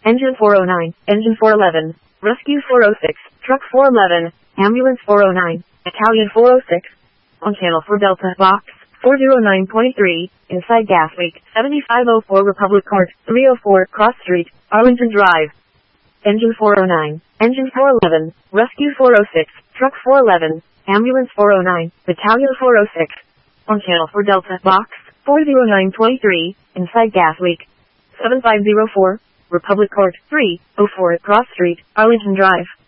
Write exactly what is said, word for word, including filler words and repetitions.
Engine four oh nine, Engine four eleven, Rescue four oh six, Truck four eleven, Ambulance four oh nine, Battalion four oh six. On channel four Delta, Box four oh nine point three, inside gas leak, seventy-five oh four Republic Court, three oh four Cross Street, Arlington Drive. Engine four oh nine, Engine four eleven, Rescue four oh six, Truck four eleven, Ambulance four oh nine, Battalion four oh six. On channel four Delta, Box four oh nine point three, inside gas leak, seventy-five oh four, Republic Court, three oh four Cross Street, Arlington Drive.